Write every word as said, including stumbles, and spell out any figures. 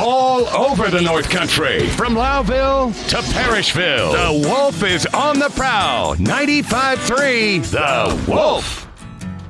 all over the North Country. From Loudville to Parishville, the Wolf is on the prowl. ninety-five point three The Wolf.